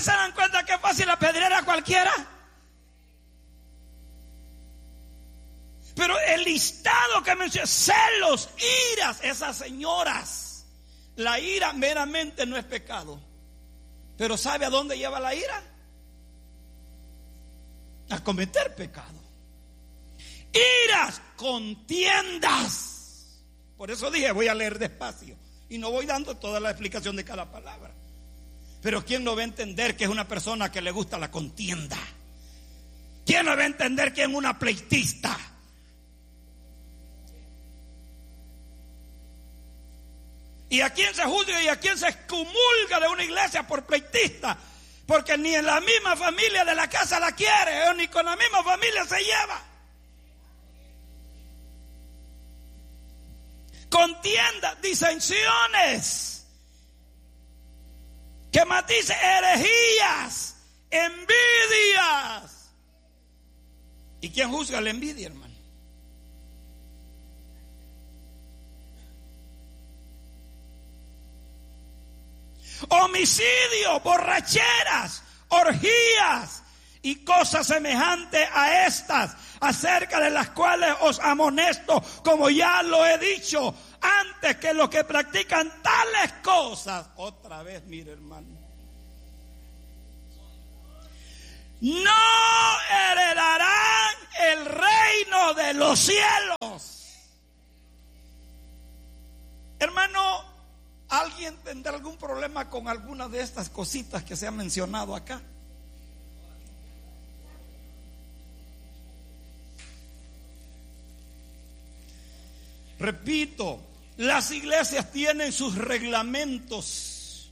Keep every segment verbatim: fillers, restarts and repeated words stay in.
¿Ustedes se dan cuenta que es fácil apedrear a cualquiera? Pero el listado que menciona, celos, iras, esas señoras. La ira meramente no es pecado. Pero ¿sabe a dónde lleva la ira? A cometer pecado. Iras, contiendas. Por eso dije, voy a leer despacio. Y no voy dando toda la explicación de cada palabra. Pero ¿quién no va a entender que es una persona que le gusta la contienda? ¿Quién no va a entender que es una pleitista? ¿Y a quién se juzga y a quién se excomulga de una iglesia por pleitista? Porque ni en la misma familia de la casa la quiere, o ni con la misma familia se lleva. Contienda, disensiones. ¿Qué más dice? Herejías, envidias. ¿Y quién juzga la envidia, hermano? Homicidio, borracheras, orgías y cosas semejantes a estas, acerca de las cuales os amonesto, como ya lo he dicho antes, que los que practican tales cosas, otra vez, mire, hermano, no heredarán el reino de los cielos. Hermano, ¿alguien tendrá algún problema con alguna de estas cositas que se han mencionado acá? Repito, las iglesias tienen sus reglamentos.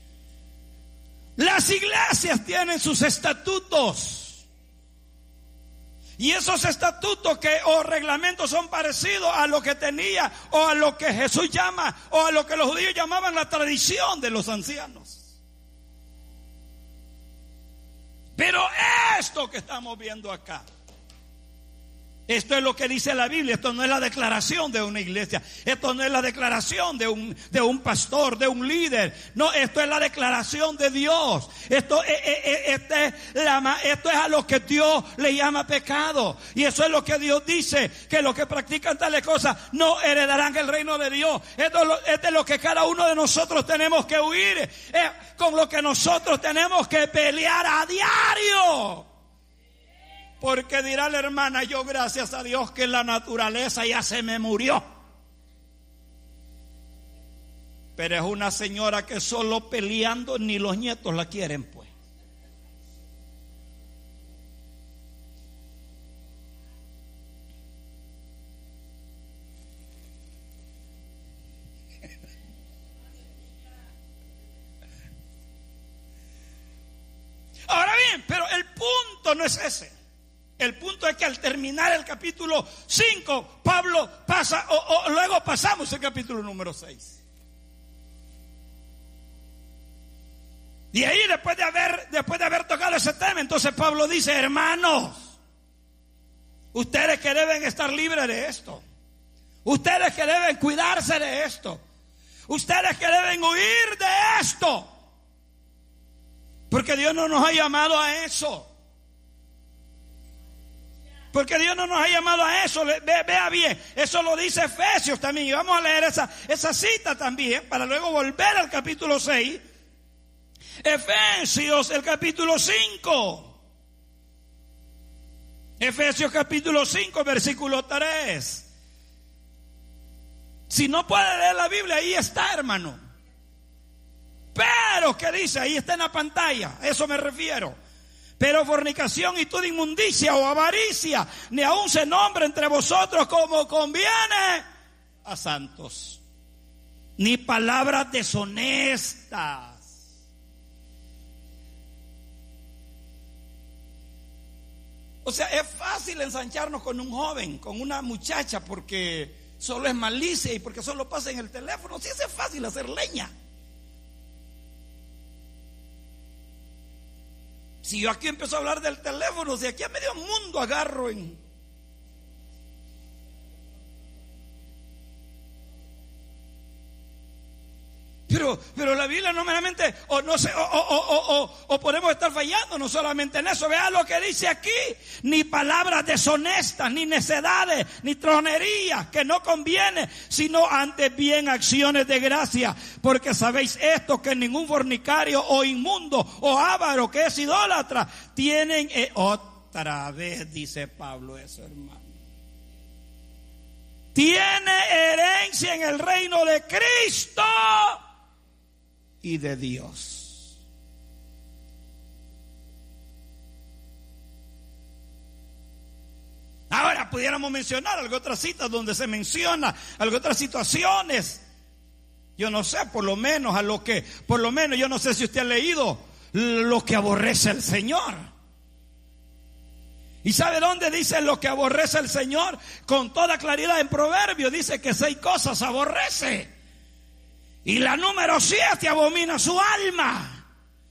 Las iglesias tienen sus estatutos. Y esos estatutos que o reglamentos son parecidos a lo que tenía o a lo que Jesús llama o a lo que los judíos llamaban la tradición de los ancianos. Pero esto que estamos viendo acá, esto es lo que dice la Biblia. Esto no es la declaración de una iglesia. Esto no es la declaración de un, de un pastor, de un líder. No, esto es la declaración de Dios. Esto, eh, eh, este es la, esto es a lo que Dios le llama pecado. Y eso es lo que Dios dice, que los que practican tales cosas no heredarán el reino de Dios. Esto es, lo, esto es lo que cada uno de nosotros tenemos que huir. Es con lo que nosotros tenemos que pelear a diario. Porque dirá la hermana, yo gracias a Dios que la naturaleza ya se me murió. Pero es una señora que solo peleando ni los nietos la quieren, pues. Ahora bien, pero el punto no es ese. El punto es que al terminar el capítulo cinco, Pablo pasa, o, o luego pasamos al capítulo número seis. Y ahí después de haber, después de haber tocado ese tema, entonces Pablo dice, hermanos, ustedes que deben estar libres de esto, ustedes que deben cuidarse de esto, ustedes que deben huir de esto, porque Dios no nos ha llamado a eso. Porque Dios no nos ha llamado a eso. Ve, vea bien, eso lo dice Efesios también. Y vamos a leer esa, esa cita también para luego volver al capítulo seis. Efesios, el capítulo cinco. Efesios capítulo cinco, versículo tres. Si no puede leer la Biblia, ahí está, hermano. Pero, ¿qué dice? Ahí está en la pantalla. Eso me refiero. Pero fornicación y toda inmundicia o avaricia, ni aun se nombre entre vosotros como conviene a santos. Ni palabras deshonestas. O sea, es fácil ensancharnos con un joven, con una muchacha, porque solo es malicia y porque solo pasa en el teléfono. Sí, es fácil hacer leña. Si yo aquí empiezo a hablar del teléfono, si aquí a medio mundo agarro en... Pero, pero la Biblia no meramente, o no sé, o, o, o, o, o podemos estar fallando no solamente en eso. Vea lo que dice aquí: ni palabras deshonestas, ni necedades, ni tronerías que no conviene, sino antes bien acciones de gracia. Porque sabéis esto, que ningún fornicario o inmundo o avaro que es idólatra tienen, eh, otra vez dice Pablo eso, hermano, tiene herencia en el reino de Cristo y de Dios. Ahora pudiéramos mencionar algunas otras citas donde se menciona algunas otras situaciones. Yo no sé, por lo menos a lo que, por lo menos yo no sé si usted ha leído lo que aborrece el Señor. ¿Y sabe dónde dice lo que aborrece el Señor? Con toda claridad en Proverbios dice que seis cosas aborrece. Y la número siete abomina su alma.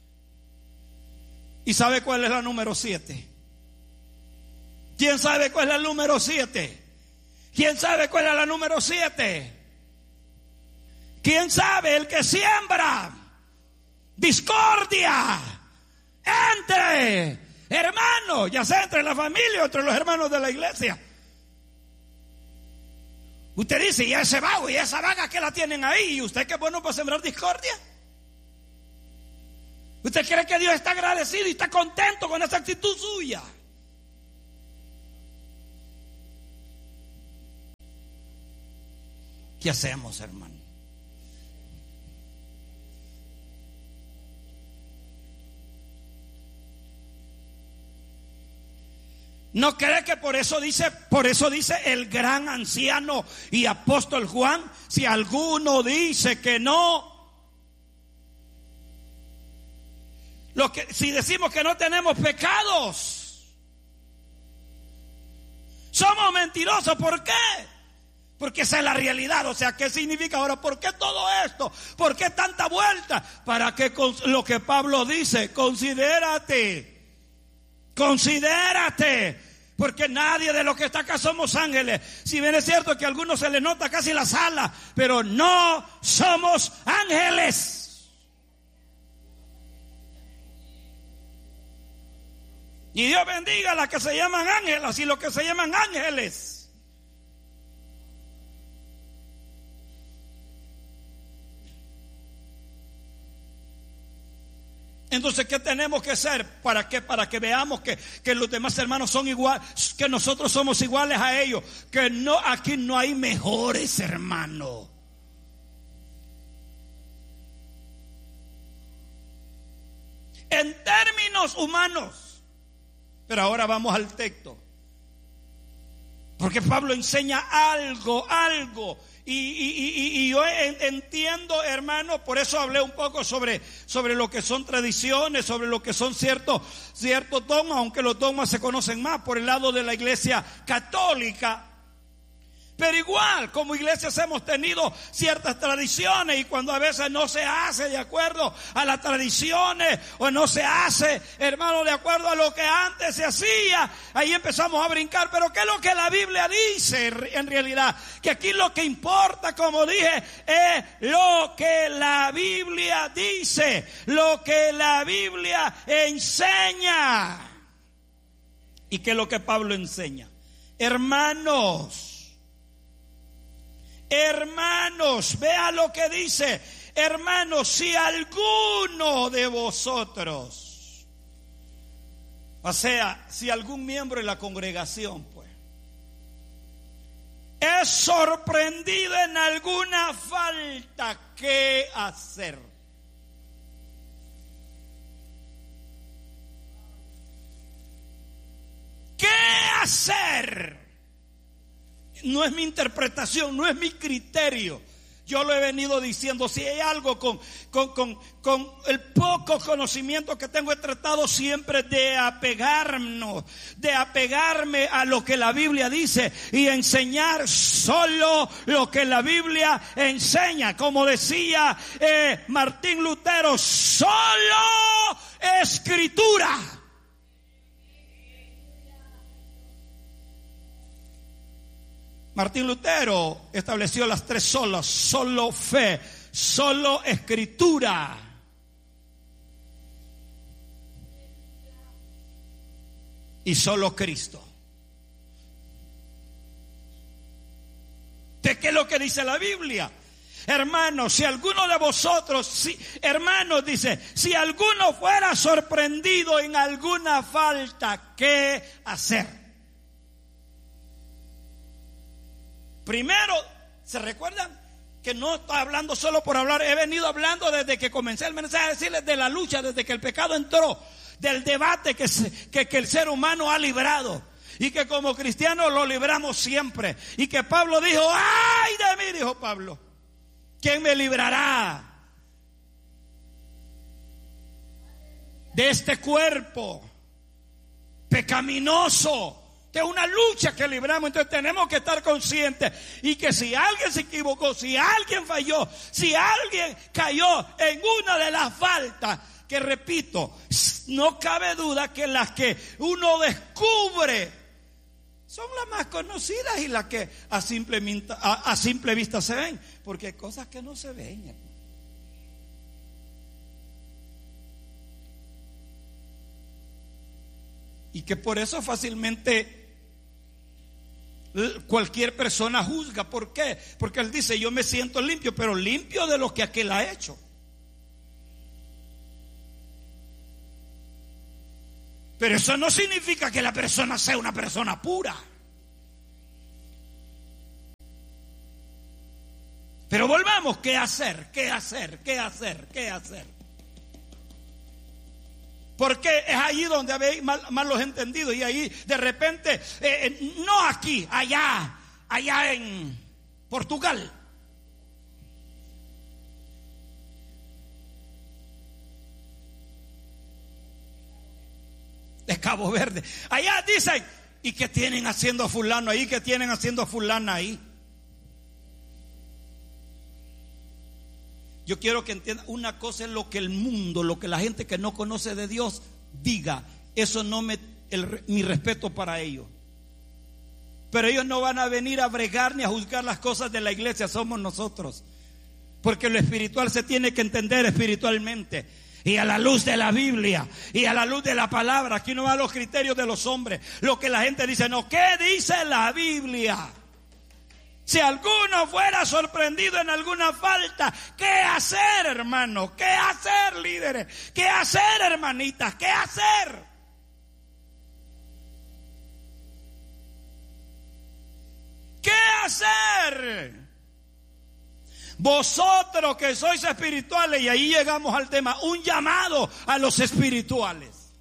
¿Y sabe cuál es la número siete? ¿Quién sabe cuál es la número siete? ¿Quién sabe cuál es la número siete? ¿Quién sabe? El que siembra discordia entre hermanos, ya sea entre la familia o entre los hermanos de la iglesia. Usted dice: y ese vago y esa vaga que la tienen ahí, ¿y usted qué bueno para sembrar discordia? ¿Usted cree que Dios está agradecido y está contento con esa actitud suya? ¿Qué hacemos, hermano? ¿No cree que por eso dice, por eso dice el gran anciano y apóstol Juan: si alguno dice que no, lo que, si decimos que no tenemos pecados, somos mentirosos? ¿Por qué? Porque esa es la realidad. O sea, ¿qué significa ahora? ¿Por qué todo esto? ¿Por qué tanta vuelta? Para que lo que Pablo dice: considérate. Considérate, porque nadie de los que está acá somos ángeles. Si bien es cierto que a algunos se les nota casi las alas, pero no somos ángeles. Y Dios bendiga a las que se llaman ángelas y los que se llaman ángeles. Entonces, ¿qué tenemos que hacer? ¿Para qué? Para que veamos que, que los demás hermanos son iguales, que nosotros somos iguales a ellos, que no, aquí no hay mejores hermanos. En términos humanos. Pero ahora vamos al texto. Porque Pablo enseña algo, algo. Y, y, y, y yo entiendo, hermano, por eso hablé un poco sobre, sobre lo que son tradiciones, sobre lo que son ciertos ciertos dogmas, aunque los dogmas se conocen más por el lado de la iglesia católica. Pero igual, como iglesias hemos tenido ciertas tradiciones, y cuando a veces no se hace de acuerdo a las tradiciones, o no se hace, hermano, de acuerdo a lo que antes se hacía, ahí empezamos a brincar. Pero ¿qué es lo que la Biblia dice en realidad? Que aquí lo que importa, como dije, es lo que la Biblia dice, lo que la Biblia enseña. ¿Y qué es lo que Pablo enseña? Hermanos, Hermanos, vea lo que dice: hermanos, si alguno de vosotros, o sea, si algún miembro de la congregación, pues, es sorprendido en alguna falta, ¿qué hacer? ¿Qué hacer? No es mi interpretación, no es mi criterio. Yo lo he venido diciendo. Si hay algo con, con, con, con el poco conocimiento que tengo, he tratado siempre de apegarnos, de apegarme a lo que la Biblia dice y enseñar solo lo que la Biblia enseña. Como decía eh, Martín Lutero, solo escritura. Martín Lutero estableció las tres solas: solo fe, solo Escritura. Y solo Cristo. ¿De qué es lo que dice la Biblia? Hermanos, si alguno de vosotros, si, hermanos, dice, si alguno fuera sorprendido en alguna falta, ¿qué hacer? Primero, ¿se recuerdan? Que no estoy hablando solo por hablar, he venido hablando desde que comencé el mensaje a decirles de la lucha, desde que el pecado entró, del debate que, se, que, que el ser humano ha librado. Y que como cristianos lo libramos siempre. Y que Pablo dijo, ¡ay de mí!, dijo Pablo. ¿Quién me librará de este cuerpo pecaminoso? Que es una lucha que libramos. Entonces tenemos que estar conscientes. Y que si alguien se equivocó, si alguien falló, si alguien cayó en una de las faltas, que repito, no cabe duda que las que uno descubre son las más conocidas y las que a simple, a, a simple vista se ven, porque hay cosas que no se ven. Y que por eso fácilmente cualquier persona juzga. ¿Por qué? Porque él dice, yo me siento limpio, pero limpio de lo que aquel ha hecho. Pero eso no significa que la persona sea una persona pura. Pero volvamos, ¿qué hacer? ¿Qué hacer? ¿Qué hacer? ¿Qué hacer? Porque es allí donde habéis mal, mal los entendidos. Y ahí de repente, eh, no aquí, allá, allá en Portugal. De Cabo Verde. Allá dicen, ¿y qué tienen haciendo a fulano ahí? ¿Qué tienen haciendo a fulana ahí? Yo quiero que entiendan, una cosa es lo que el mundo, lo que la gente que no conoce de Dios diga. Eso no me, el, mi respeto para ellos. Pero ellos no van a venir a bregar ni a juzgar las cosas de la iglesia, somos nosotros. Porque lo espiritual se tiene que entender espiritualmente. Y a la luz de la Biblia y a la luz de la palabra. Aquí no va a los criterios de los hombres, lo que la gente dice. No, ¿qué dice la Biblia? Si alguno fuera sorprendido en alguna falta, ¿qué hacer, hermano? ¿Qué hacer, líderes? ¿Qué hacer, hermanitas? ¿Qué hacer? ¿Qué hacer? Vosotros que sois espirituales, y ahí llegamos al tema, un llamado a los espirituales.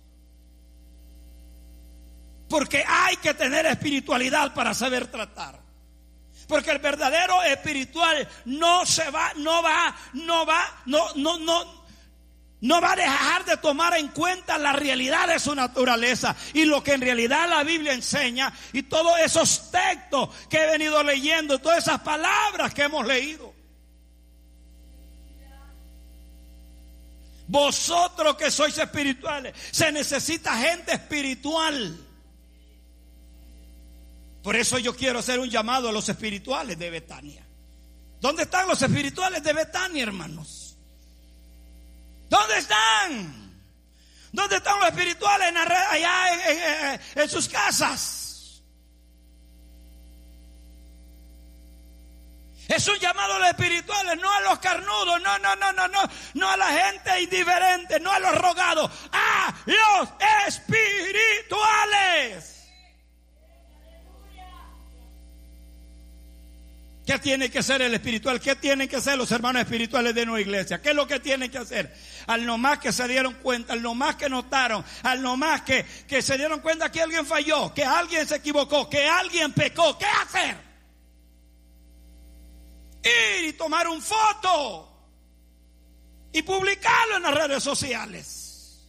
Porque hay que tener espiritualidad para saber tratar. Porque el verdadero espiritual no se va, no va, no va, no, no, no, no va a dejar de tomar en cuenta la realidad de su naturaleza y lo que en realidad la Biblia enseña y todos esos textos que he venido leyendo, todas esas palabras que hemos leído. Vosotros que sois espirituales, se necesita gente espiritual. Por eso yo quiero hacer un llamado a los espirituales de Betania. ¿Dónde están los espirituales de Betania, hermanos? ¿Dónde están? ¿Dónde están los espirituales en la red, allá en, en, en, en sus casas? Es un llamado a los espirituales, no a los carnudos, no, no, no, no, no, no a la gente indiferente, no a los rogados, a los espirituales. ¿Qué tiene que hacer el espiritual? ¿Qué tienen que hacer los hermanos espirituales de nuestra iglesia? ¿Qué es lo que tienen que hacer? Al nomás que se dieron cuenta, al nomás que notaron, al nomás que, que se dieron cuenta que alguien falló, que alguien se equivocó, que alguien pecó, ¿qué hacer? Ir y tomar un foto y publicarlo en las redes sociales.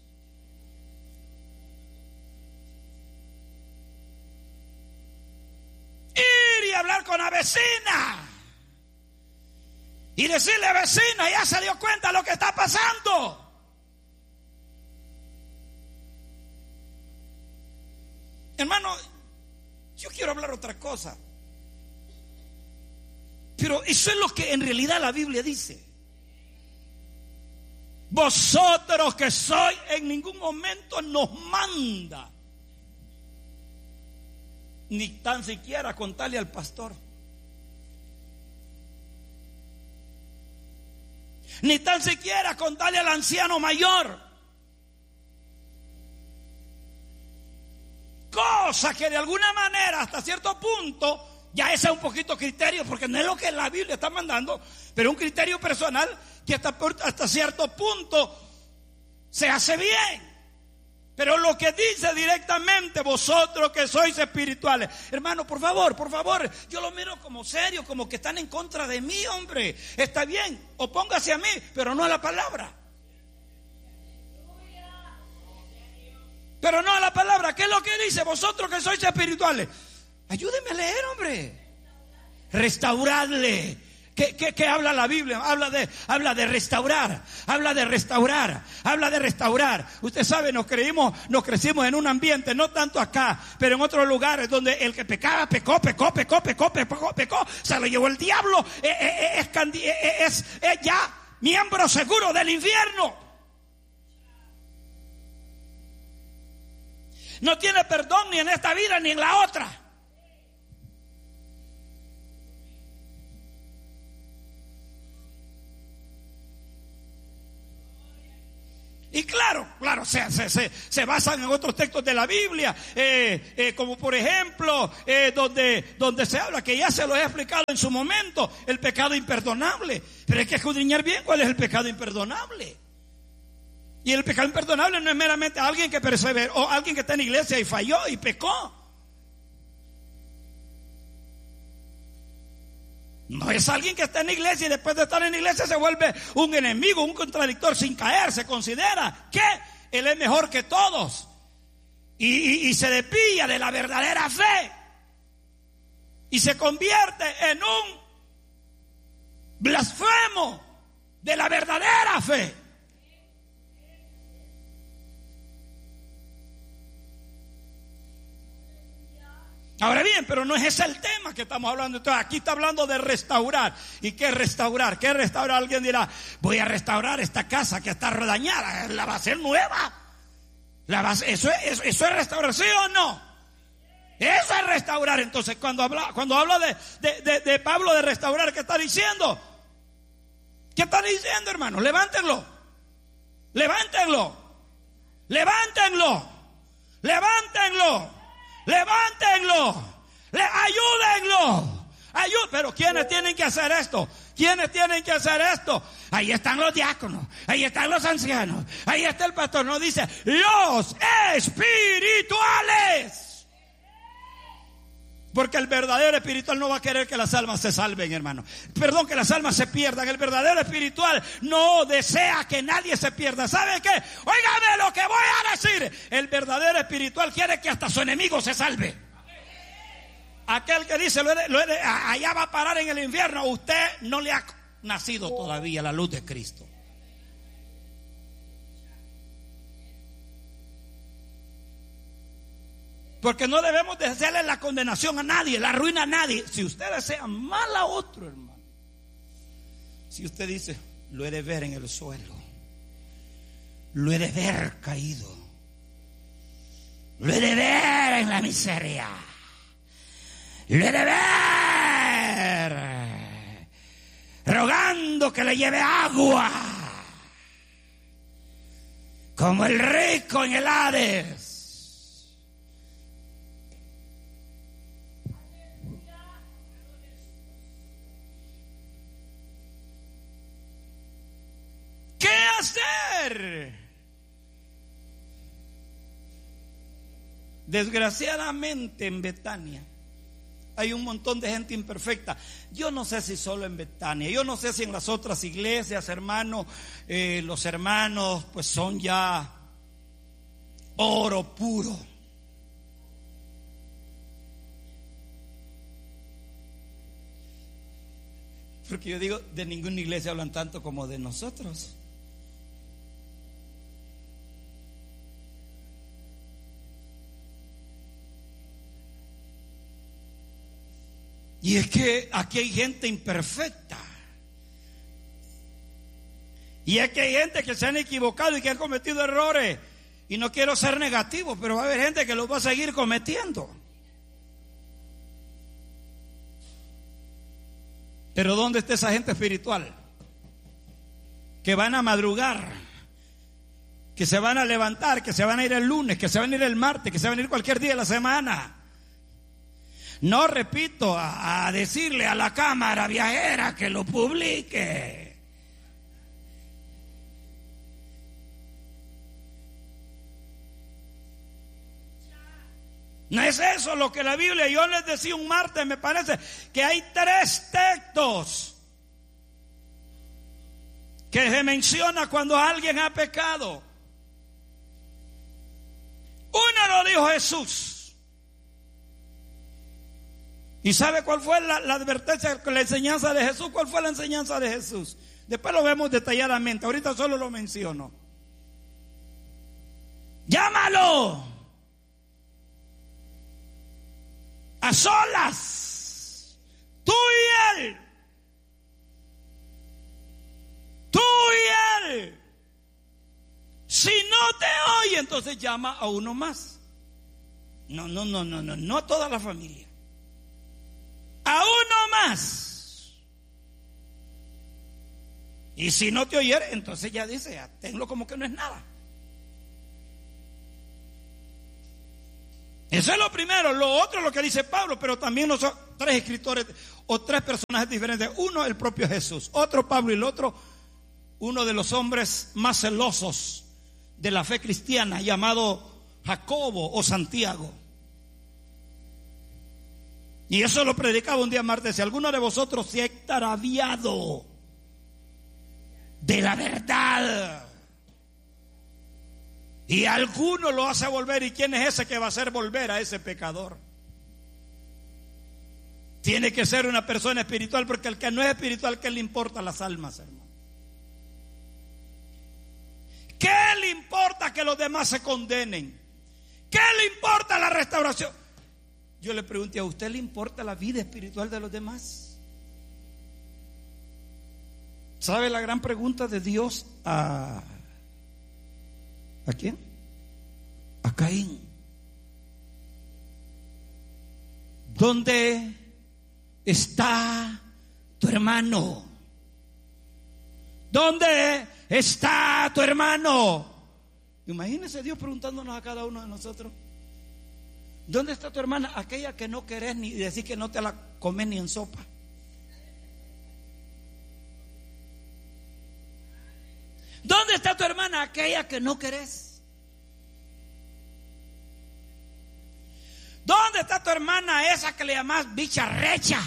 Ir y hablar con la vecina y decirle, vecina, ya se dio cuenta de lo que está pasando. Hermano, yo quiero hablar otra cosa. Pero eso es lo que en realidad la Biblia dice. Vosotros que sois, en ningún momento nos manda ni tan siquiera contarle al pastor, ni tan siquiera contarle al anciano mayor, cosa que de alguna manera hasta cierto punto ya ese es un poquito criterio, porque no es lo que la Biblia está mandando, pero un criterio personal que hasta, hasta cierto punto se hace bien. Pero lo que dice directamente, vosotros que sois espirituales, hermano, por favor, por favor, yo lo miro como serio, como que están en contra de mí, hombre. Está bien, opóngase a mí, pero no a la palabra. Pero no a la palabra. ¿Qué es lo que dice? Vosotros que sois espirituales, ayúdenme a leer, hombre. Restauradle. ¿Qué, qué, qué habla la Biblia? Habla de, habla de restaurar, habla de restaurar, habla de restaurar. Usted sabe, nos creímos, nos crecimos en un ambiente, no tanto acá, pero en otros lugares donde el que pecaba, pecó, pecó, pecó, pecó, pecó, pecó, se lo llevó el diablo, eh, eh, es, es, es, es ya miembro seguro del infierno. No tiene perdón ni en esta vida ni en la otra. Y claro, claro, se, se, se, se basan en otros textos de la Biblia, eh, eh, como por ejemplo, eh, donde, donde se habla, que ya se lo he explicado en su momento, el pecado imperdonable. Pero hay que escudriñar bien cuál es el pecado imperdonable. Y el pecado imperdonable no es meramente alguien que perseveró, o alguien que está en la iglesia y falló y pecó. No es alguien que está en la iglesia y después de estar en la iglesia se vuelve un enemigo, un contradictor sin caer. Se considera que él es mejor que todos y, y, y se desvía de la verdadera fe y se convierte en un blasfemo de la verdadera fe. Ahora bien, pero no es ese el tema que estamos hablando. Entonces, aquí está hablando de restaurar. ¿Y qué restaurar? ¿Qué restaurar? Alguien dirá, voy a restaurar esta casa que está dañada, la va a hacer nueva. La va a, eso, es, eso es restaurar, ¿sí o no? Eso es restaurar. Entonces, cuando habla, cuando habla de, de, de, de Pablo de restaurar, ¿qué está diciendo? ¿Qué está diciendo, hermano? Levántenlo. Levántenlo. Levántenlo. Levántenlo. Levántenlo, le, ayúdenlo, ayúdenlo. Pero ¿quiénes tienen que hacer esto? ¿Quiénes tienen que hacer esto? Ahí están los diáconos, ahí están los ancianos, ahí está el pastor. No dice los espirituales. Porque el verdadero espiritual no va a querer que las almas se salven, hermano. Perdón, que las almas se pierdan. El verdadero espiritual no desea que nadie se pierda. ¿Sabe qué? Óigame lo que voy a decir. El verdadero espiritual quiere que hasta su enemigo se salve. Aquel que dice, lo he de, lo he de, allá va a parar en el infierno. Usted no le ha nacido todavía la luz de Cristo. Porque no debemos de hacerle la condenación a nadie, la ruina a nadie. Si usted desea mal a otro, hermano, si usted dice, lo he de ver en el suelo, lo he de ver caído, lo he de ver en la miseria, lo he de ver rogando que le lleve agua, como el rico en el Hades. ¿Qué hacer? Desgraciadamente en Betania hay un montón de gente imperfecta. Yo no sé si solo en Betania, yo no sé si en las otras iglesias, hermanos, eh, los hermanos pues son ya oro puro. Porque yo digo, de ninguna iglesia hablan tanto como de nosotros. Y es que aquí hay gente imperfecta. Y es que hay gente que se han equivocado y que han cometido errores. Y no quiero ser negativo, pero va a haber gente que los va a seguir cometiendo. Pero ¿dónde está esa gente espiritual? Que van a madrugar, que se van a levantar, que se van a ir el lunes, que se van a ir el martes, que se van a ir cualquier día de la semana. No, repito, a, a decirle a la cámara viajera que lo publique. No es eso lo que la Biblia, yo les decía un martes, me parece que hay tres textos que se menciona cuando alguien ha pecado. Uno lo dijo Jesús. ¿Y sabe cuál fue la, la advertencia, la enseñanza de Jesús? ¿Cuál fue la enseñanza de Jesús? Después lo vemos detalladamente, ahorita solo lo menciono. Llámalo a solas, tú y él, tú y él. Si no te oye, entonces llama a uno más. No, no, no, no, no, no a toda la familia. A uno más. Y si no te oyere, entonces ya dice, ya, tenlo como que no es nada. Eso es lo primero. Lo otro es lo que dice Pablo, pero también los tres escritores o tres personajes diferentes. Uno, el propio Jesús. Otro, Pablo. Y el otro, uno de los hombres más celosos de la fe cristiana, llamado Jacobo o Santiago. Y eso lo predicaba un día martes. Si alguno de vosotros se ha extraviado de la verdad y alguno lo hace volver, ¿y quién es ese que va a hacer volver a ese pecador? Tiene que ser una persona espiritual, porque el que no es espiritual, ¿qué le importa las almas, hermano? ¿Qué le importa que los demás se condenen? ¿Qué le importa la restauración? Yo le pregunté, ¿a usted le importa la vida espiritual de los demás? ¿Sabe la gran pregunta de Dios a... ¿A quién? A Caín. ¿Dónde está tu hermano? ¿Dónde está tu hermano? Imagínese Dios preguntándonos a cada uno de nosotros. ¿Dónde está tu hermana? Aquella que no querés ni decir que no te la comes ni en sopa. ¿Dónde está tu hermana? Aquella que no querés. ¿Dónde está tu hermana esa que le llamás bicharrecha?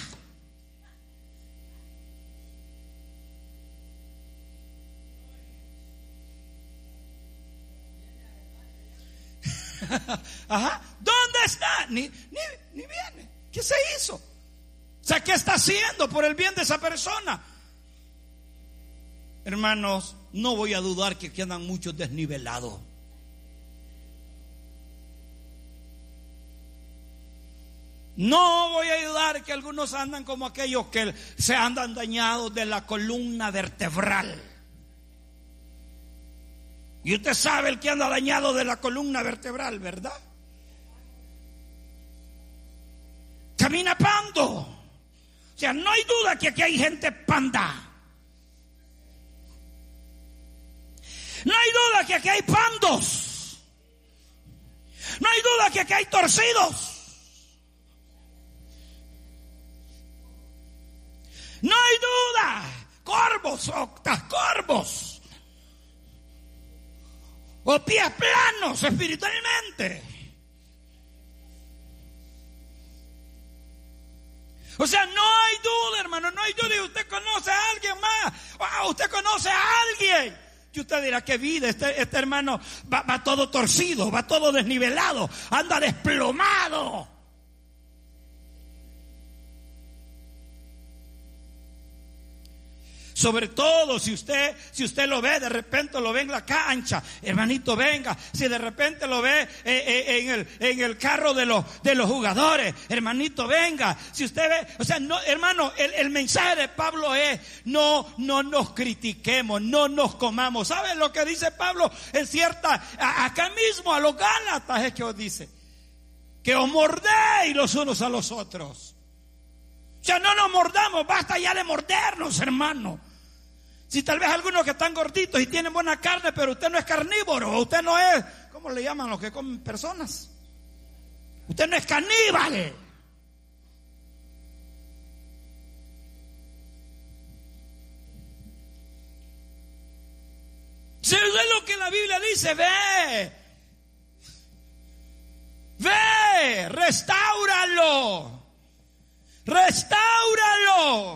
Ajá. ¿Dónde está? Ni, ni, ni viene. ¿Qué se hizo? O sea, ¿qué está haciendo por el bien de esa persona? Hermanos, no voy a dudar que aquí andan muchos desnivelados. No voy a ayudar que algunos andan como aquellos que se andan dañados de la columna vertebral. Y usted sabe el que anda dañado de la columna vertebral, ¿verdad? Camina pando. O sea, no hay duda que aquí hay gente panda. No hay duda que aquí hay pandos. No hay duda que aquí hay torcidos. No hay duda. Corvos, octacorvos. O pies planos espiritualmente. O sea, no hay duda, hermano, no hay duda. Y usted conoce a alguien más. Wow, usted conoce a alguien. Y usted dirá, qué vida, este, este hermano va, va todo torcido, va todo desnivelado, anda desplomado. Sobre todo si usted, si usted lo ve, de repente lo ve en la cancha, hermanito, venga. Si de repente lo ve eh, eh, en el, en el carro de los, de los jugadores, hermanito, venga. Si usted ve, o sea, no, hermano, el, el mensaje de Pablo es, no, no nos critiquemos, no nos comamos. ¿Saben lo que dice Pablo en cierta, a, acá mismo a los Gálatas es que os dice? Que os mordéis los unos a los otros. O sea, no nos mordamos, basta ya de mordernos, hermano. Si tal vez algunos que están gorditos y tienen buena carne, pero usted no es carnívoro, usted no es, ¿cómo le llaman los que comen personas? Usted no es caníbal. Si es lo que la Biblia dice, ve, ve, restáuralo. Restáuralo.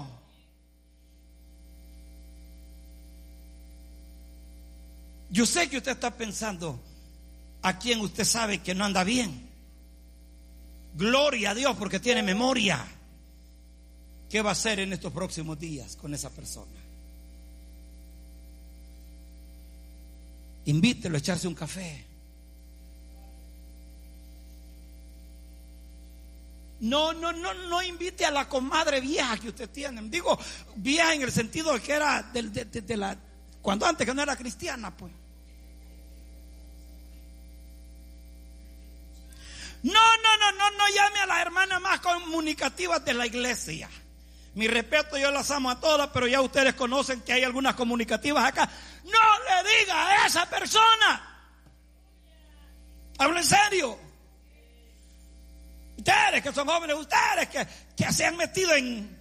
Yo sé que usted está pensando a quien usted sabe que no anda bien. Gloria a Dios porque tiene memoria. ¿Qué va a hacer en estos próximos días con esa persona? Invítelo a echarse un café. No, no, no, no invite a la comadre vieja que usted tiene. Digo, vieja en el sentido de que era de, de, de, de la, cuando antes que no era cristiana, pues. No, no, no, no, no llame a las hermanas más comunicativas de la iglesia. Mi respeto, yo las amo a todas, pero ya ustedes conocen que hay algunas comunicativas acá. No le diga a esa persona. Hablo en serio. Ustedes que son jóvenes, ustedes que, que se han metido en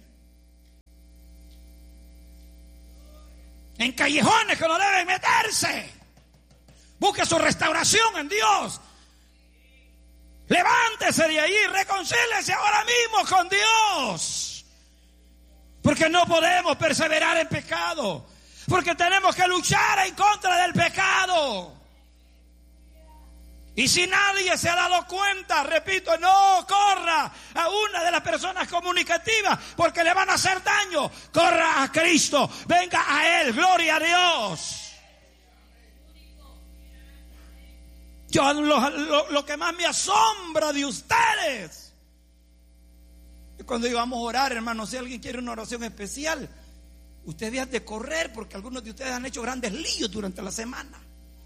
en callejones que no deben meterse. Busque su restauración en Dios. Levántese de allí, reconcíliese ahora mismo con Dios. Porque no podemos perseverar en pecado. Porque tenemos que luchar en contra del pecado. Y si nadie se ha dado cuenta, repito, no corra a una de las personas comunicativas porque le van a hacer daño. Corra a Cristo, venga a Él, gloria a Dios. Yo lo, lo, lo que más me asombra de ustedes es cuando íbamos a orar, hermano. Si alguien quiere una oración especial, ustedes deben de correr porque algunos de ustedes han hecho grandes líos durante la semana.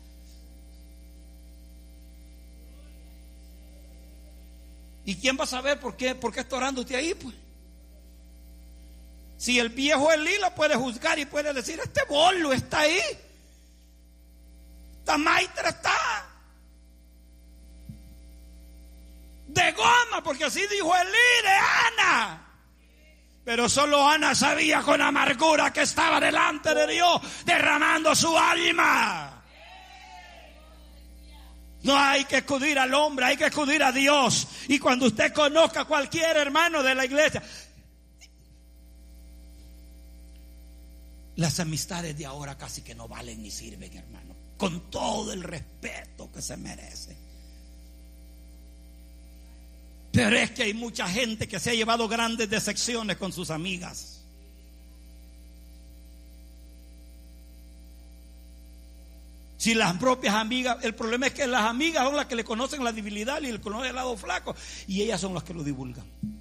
¿Y quién va a saber por qué, por qué está orando usted ahí? Pues si el viejo Elí lo puede juzgar y puede decir, este bolo está ahí, esta maitra está de goma, porque así dijo Elí de Ana. Pero solo Ana sabía con amargura que estaba delante de Dios derramando su alma. No hay que acudir al hombre, hay que acudir a Dios. Y cuando usted conozca a cualquier hermano de la iglesia, las amistades de ahora casi que no valen ni sirven, hermano, con todo el respeto que se merece. Pero es que hay mucha gente que se ha llevado grandes decepciones con sus amigas. Si las propias amigas, el problema es que las amigas son las que le conocen la debilidad y el conocen el lado flaco, y ellas son las que lo divulgan.